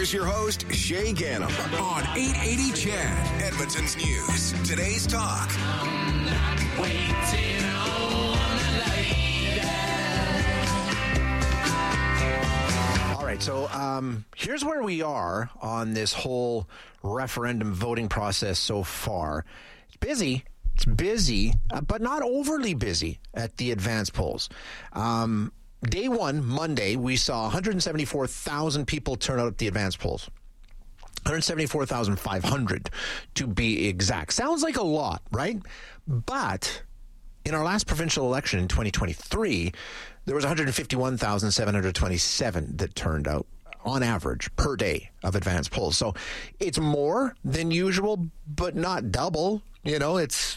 Here's your host, Shay Gannam, on 880 CHED, Edmonton's News. Today's talk. All right, so here's where we are on this whole referendum voting process so far. It's busy. It's busy, but not overly busy at the advance polls. Day one, Monday, we saw 174,000 people turn out at the advance polls. 174,500 to be exact. Sounds like a lot, right? But in our last provincial election in 2023, there was 151,727 that turned out on average per day of advance polls. So it's more than usual, but not double. You know, it's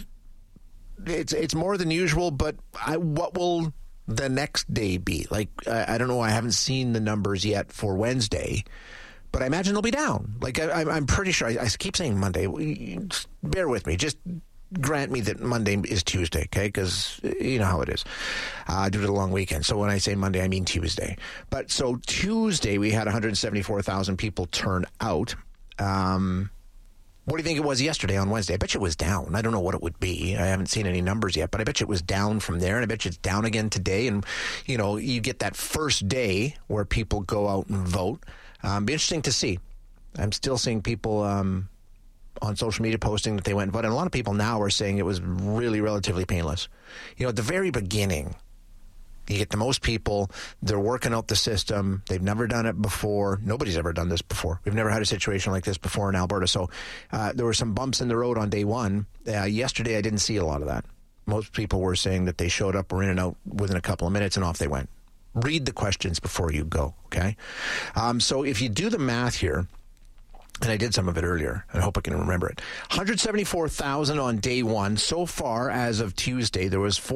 more than usual, but what will the next day be? Like, I don't know. I haven't seen the numbers yet for Wednesday, but I imagine they'll be down. Like, I'm pretty sure. I keep saying Monday. Bear with me. Just grant me that Monday is Tuesday, okay? Because you know how it is due to the long weekend. So when I say Monday, I mean Tuesday. But so Tuesday, we had 174,000 people turn out. What do you think it was yesterday on Wednesday? I bet you it was down. I don't know what it would be. I haven't seen any numbers yet, but I bet you it was down from there, and I bet you it's down again today. And, you know, you get that first day where people go out and vote. Be interesting to see. I'm still seeing people on social media posting that they went and voted. And a lot of people now are saying it was really relatively painless. You know, at the very beginning, you get the most people, they're working out the system. They've never done it before. Nobody's ever done this before. We've never had a situation like this before in Alberta. So there were some bumps in the road on day one. Yesterday, I didn't see a lot of that. Most people were saying that they showed up, were in and out within a couple of minutes, and off they went. Read the questions before you go, okay? So if you do the math here, and I did some of it earlier, and I hope I can remember it. 174,000 on day one. So far, as of Tuesday, there was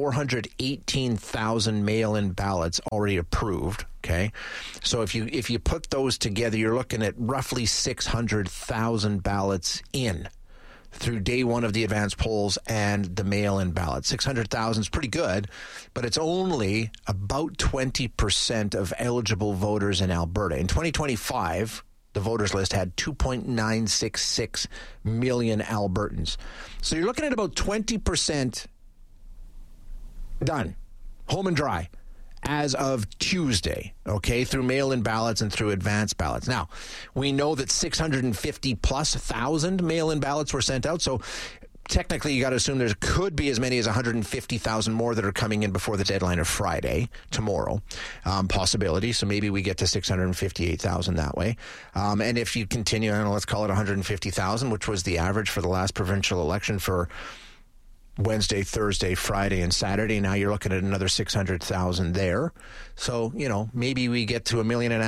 418,000 mail-in ballots already approved, okay? So if you put those together, you're looking at roughly 600,000 ballots in through day one of the advance polls and the mail-in ballots. 600,000 is pretty good, but it's only about 20% of eligible voters in Alberta. In 2025... the voters list had 2.966 million Albertans. So you're looking at about 20% done, home and dry, as of Tuesday, okay, through mail-in ballots and through advance ballots. Now, we know that 650-plus thousand mail-in ballots were sent out, so technically, you got to assume there could be as many as 150,000 more that are coming in before the deadline of Friday, tomorrow. Possibility. So maybe we get to 658,000 that way. And if you continue, I don't know, let's call it 150,000, which was the average for the last provincial election for Wednesday, Thursday, Friday, and Saturday. Now you're looking at another 600,000 there. So, you know, maybe we get to 1.5 million,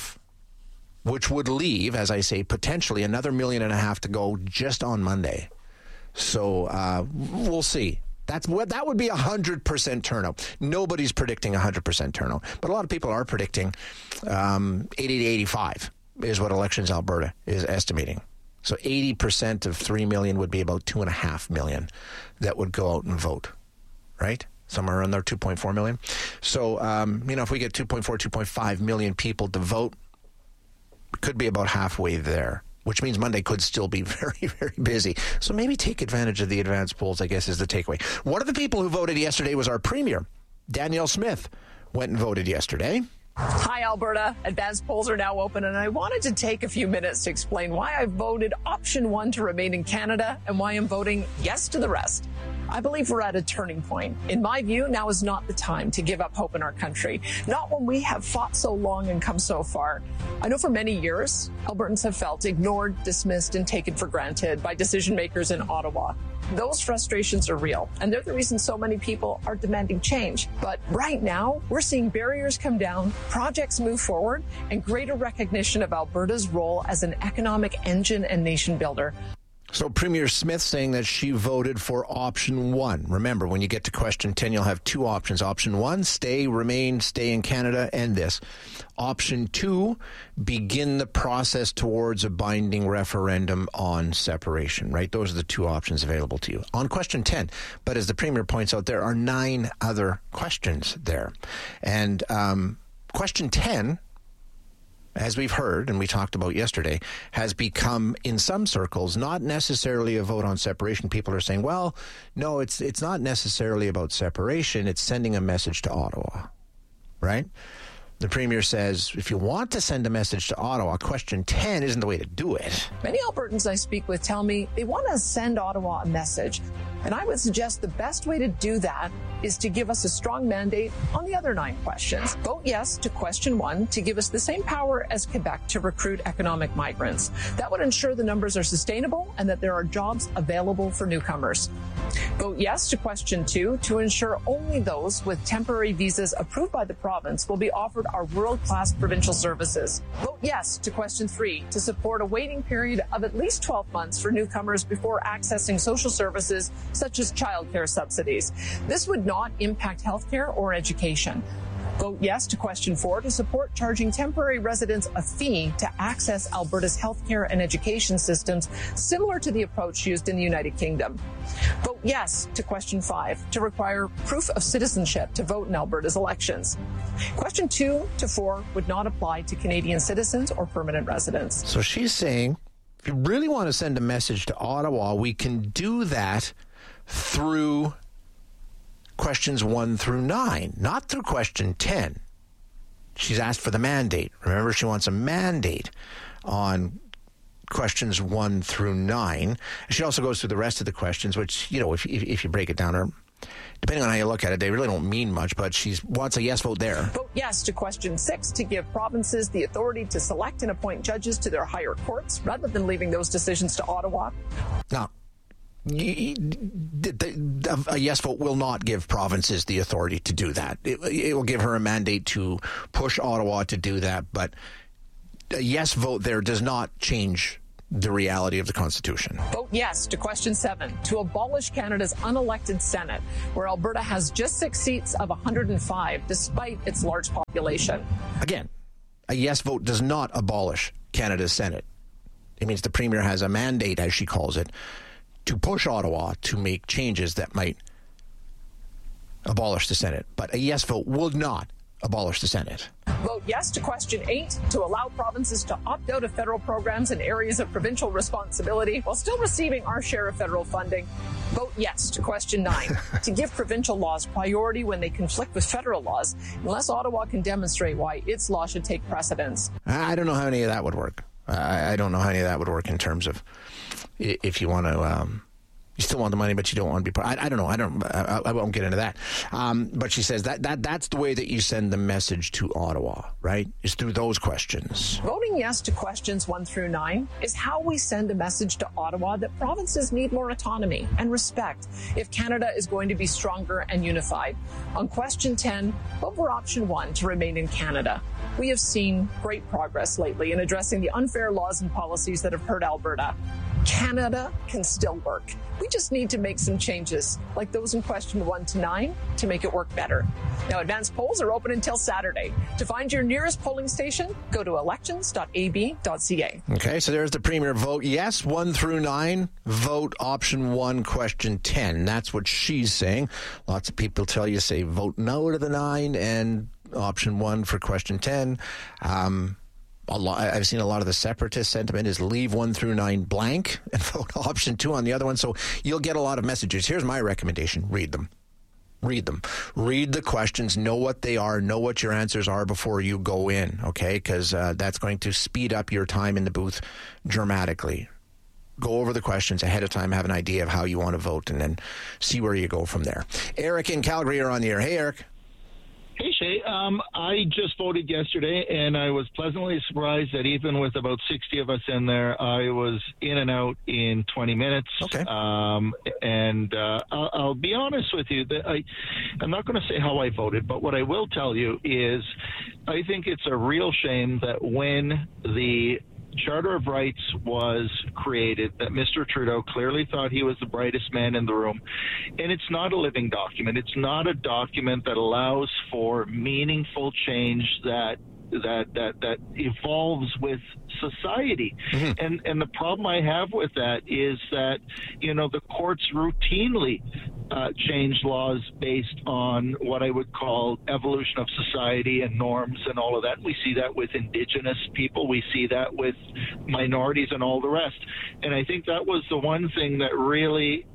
which would leave, as I say, potentially another 1.5 million to go just on Monday. So we'll see. That would be 100% turnout. Nobody's predicting 100% turnout, but a lot of people are predicting 80 to 85 is what Elections Alberta is estimating. So 80% of 3 million would be about 2.5 million that would go out and vote, right? Somewhere around there, 2.4 million. So, you know, if we get 2.4, 2.5 million people to vote, it could be about halfway there, which means Monday could still be very, very busy. So maybe take advantage of the advance polls, I guess, is the takeaway. One of the people who voted yesterday was our Premier. Danielle Smith went and voted yesterday. Hi, Alberta. Advance polls are now open, and I wanted to take a few minutes to explain why I voted option 1 to remain in Canada and why I'm voting yes to the rest. I believe we're at a turning point. In my view, now is not the time to give up hope in our country, not when we have fought so long and come so far. I know for many years, Albertans have felt ignored, dismissed, and taken for granted by decision makers in Ottawa. Those frustrations are real, and they're the reason so many people are demanding change. But right now, we're seeing barriers come down, projects move forward, and greater recognition of Alberta's role as an economic engine and nation builder. So Premier Smith saying that she voted for option 1. Remember, when you get to question 10, you'll have two options. Option 1, stay, remain, stay in Canada, and this. Option 2, begin the process towards a binding referendum on separation, right? Those are the two options available to you. On question 10, but as the Premier points out, there are 9 other questions there. And question 10 as we've heard and we talked about yesterday, has become, in some circles, not necessarily a vote on separation. People are saying, well, no, it's not necessarily about separation. It's sending a message to Ottawa, right? The Premier says, if you want to send a message to Ottawa, question 10 isn't the way to do it. Many Albertans I speak with tell me they want to send Ottawa a message. And I would suggest the best way to do that is to give us a strong mandate on the other 9 questions. Vote yes to question 1 to give us the same power as Quebec to recruit economic migrants. That would ensure the numbers are sustainable and that there are jobs available for newcomers. Vote yes to question 2 to ensure only those with temporary visas approved by the province will be offered our world-class provincial services. Vote yes to question 3 to support a waiting period of at least 12 months for newcomers before accessing social services such as childcare subsidies. This would not impact healthcare or education. Vote yes to question 4 to support charging temporary residents a fee to access Alberta's healthcare and education systems, similar to the approach used in the United Kingdom. Vote yes to question 5 to require proof of citizenship to vote in Alberta's elections. Question 2 to 4 would not apply to Canadian citizens or permanent residents. So she's saying, if you really want to send a message to Ottawa, we can do that through questions 1 through 9, not through question 10. She's asked for the mandate. Remember, she wants a mandate on questions 1 through 9. She also goes through the rest of the questions, which, you know, if you break it down, or depending on how you look at it, they really don't mean much, but she wants a yes vote there. Vote yes to question 6 to give provinces the authority to select and appoint judges to their higher courts rather than leaving those decisions to Ottawa. Now, a yes vote will not give provinces the authority to do that. It will give her a mandate to push Ottawa to do that, but a yes vote there does not change the reality of the Constitution. Vote yes to question 7 to abolish Canada's unelected Senate, where Alberta has just 6 seats of 105, despite its large population. Again, a yes vote does not abolish Canada's Senate. It means the Premier has a mandate, as she calls it, to push Ottawa to make changes that might abolish the Senate. But a yes vote will not abolish the Senate. Vote yes to question 8 to allow provinces to opt out of federal programs in areas of provincial responsibility while still receiving our share of federal funding. Vote yes to question 9 to give provincial laws priority when they conflict with federal laws, unless Ottawa can demonstrate why its law should take precedence. I don't know how any of that would work. I don't know how any of that would work in terms of if you want to, you still want the money, but you don't want to be part. I don't know. I won't get into that. But she says that's the way that you send the message to Ottawa, right? Is through those questions. Voting yes to questions 1 through 9 is how we send a message to Ottawa that provinces need more autonomy and respect if Canada is going to be stronger and unified. On question 10, vote for option 1 to remain in Canada. We have seen great progress lately in addressing the unfair laws and policies that have hurt Alberta. Canada can still work. We just need to make some changes, like those in question 1 to 9, to make it work better. Now, advanced polls are open until Saturday. To find your nearest polling station, go to elections.ab.ca. Okay, so there's the Premier. Vote yes, 1 through 9. Vote option 1, question 10. That's what she's saying. Lots of people tell you, say, vote no to the 9 and option 1 for question 10. I've seen a lot of the separatist sentiment is leave 1 through 9 blank and vote option 2 on the other one. So you'll get a lot of messages. Here's my recommendation. Read them. Read them. Read the questions. Know what they are. Know what your answers are before you go in, okay? Because that's going to speed up your time in the booth dramatically. Go over the questions ahead of time, have an idea of how you want to vote, and then see where you go from there. Eric in Calgary are on the air. Hey, Eric. Hey, Shay. I just voted yesterday, and I was pleasantly surprised that even with about 60 of us in there, I was in and out in 20 minutes. Okay. I'll be honest with you, that I'm not going to say how I voted, but what I will tell you is I think it's a real shame that when the Charter of Rights was created, that Mr. Trudeau clearly thought he was the brightest man in the room. And it's not a living document. It's not a document that allows for meaningful change that evolves with society. Mm-hmm. And the problem I have with that is that, you know, the courts routinely change laws based on what I would call evolution of society and norms and all of that. We see that with Indigenous people. We see that with minorities and all the rest. And I think that was the one thing that really,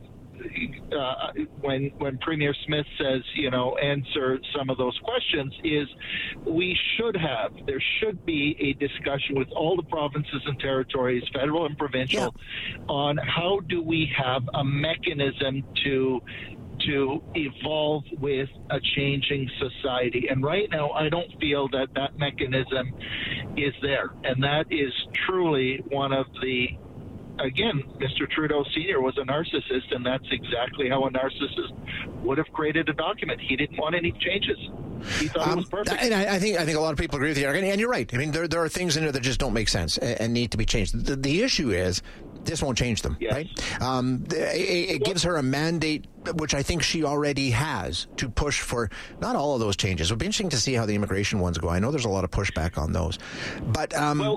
when Premier Smith says, answer some of those questions, is there should be a discussion with all the provinces and territories, federal and provincial, on how do we have a mechanism to evolve with a changing society. And right now, I don't feel that mechanism is there. And that is truly one of the, again, Mr. Trudeau Sr. was a narcissist, and that's exactly how a narcissist would have created a document. He didn't want any changes. He thought it was perfect. And I think a lot of people agree with you, and you're right. I mean, there are things in there that just don't make sense and need to be changed. The issue is this won't change them, right? It gives her a mandate, which I think she already has, to push for not all of those changes. It'll be interesting to see how the immigration ones go. I know there's a lot of pushback on those, but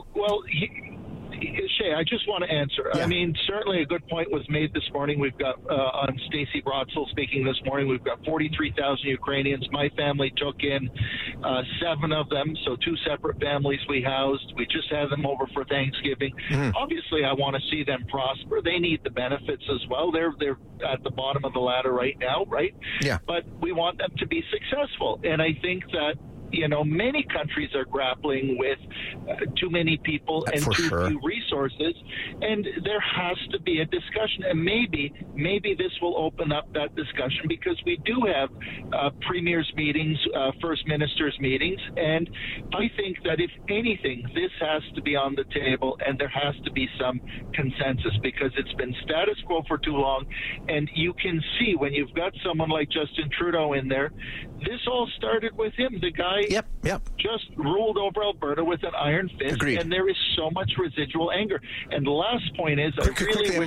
Shay, I just want to answer. Yeah. I mean, certainly a good point was made this morning. We've got, on Stacey Brotzel speaking this morning, we've got 43,000 Ukrainians. My family took in 7 of them, so 2 separate families we housed. We just had them over for Thanksgiving. Mm-hmm. Obviously, I want to see them prosper. They need the benefits as well. They're at the bottom of the ladder right now, right? Yeah. But we want them to be successful. And I think that many countries are grappling with too many people and too few resources, and there has to be a discussion. And maybe this will open up that discussion, because we do have premiers' meetings, first ministers' meetings, and I think that if anything, this has to be on the table, and there has to be some consensus, because it's been status quo for too long. And you can see when you've got someone like Justin Trudeau in there, this all started with him. The guy just ruled over Alberta with an iron fist. Agreed. And there is so much residual anger. And the last point is, I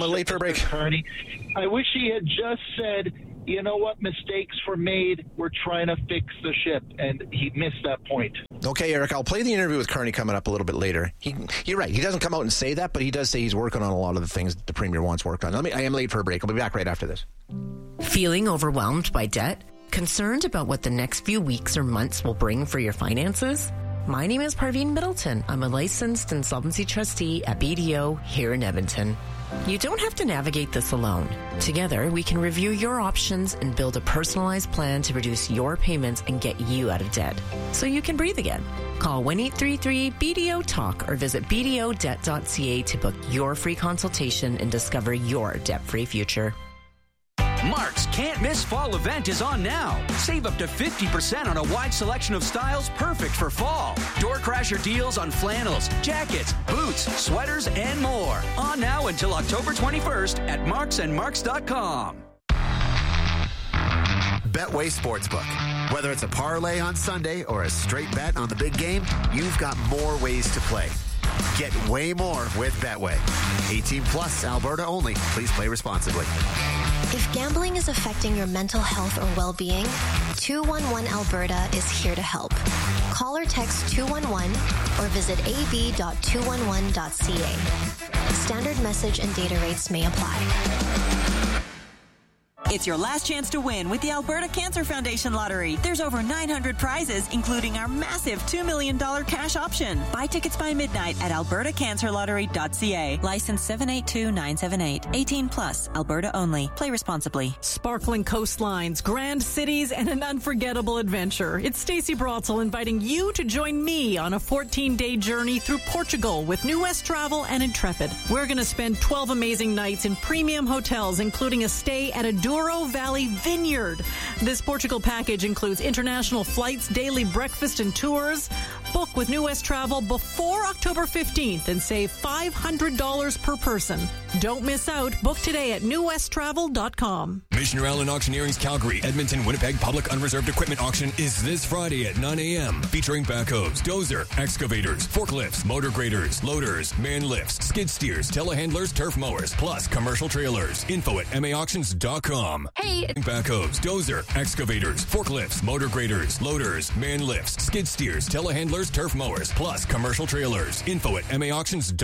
wish he had just said, you know what, mistakes were made, we're trying to fix the ship, and he missed that point. Okay, Eric, I'll play the interview with Carney coming up a little bit later. You're right, he doesn't come out and say that, but he does say he's working on a lot of the things that the Premier wants worked on. I am late for a break. I'll be back right after this. Feeling overwhelmed by debt? Concerned about what the next few weeks or months will bring for your finances? My name is Parveen Middleton. I'm a licensed insolvency trustee at BDO here in Edmonton. You don't have to navigate this alone. Together, we can review your options and build a personalized plan to reduce your payments and get you out of debt, so you can breathe again. Call 1-833-BDO-TALK or visit bdodebt.ca to book your free consultation and discover your debt-free future. Mark's Can't Miss Fall event is on now. Save up to 50% on a wide selection of styles perfect for fall. Door crasher deals on flannels, jackets, boots, sweaters, and more. On now until October 21st at marksandmarks.com. Betway Sportsbook. Whether it's a parlay on Sunday or a straight bet on the big game, you've got more ways to play. Get way more with Betway. 18 plus, Alberta only. Please play responsibly. If gambling is affecting your mental health or well-being, 211 Alberta is here to help. Call or text 211 or visit ab.211.ca. Standard message and data rates may apply. It's your last chance to win with the Alberta Cancer Foundation Lottery. There's over 900 prizes, including our massive $2 million cash option. Buy tickets by midnight at albertacancerlottery.ca. License 782978. 18 plus. Alberta only. Play responsibly. Sparkling coastlines, grand cities, and an unforgettable adventure. It's Stacey Brotzel inviting you to join me on a 14-day journey through Portugal with New West Travel and Intrepid. We're going to spend 12 amazing nights in premium hotels, including a stay at a Douro Valley Vineyard. This Portugal package includes international flights, daily breakfast, and tours. Book with New West Travel before October 15th and save $500 per person. Don't miss out. Book today at newwesttravel.com. Missioner Allen Auctioneering's Calgary, Edmonton, Winnipeg Public Unreserved Equipment Auction is this Friday at 9 a.m. featuring backhoes, dozer, excavators, forklifts, motor graders, loaders, man lifts, skid steers, telehandlers, turf mowers, plus commercial trailers. Info at maauctions.com. Hey! Backhoes, dozer, excavators, forklifts, motor graders, loaders, man lifts, skid steers, telehandlers, turf mowers, plus commercial trailers. Info at maauctions.com.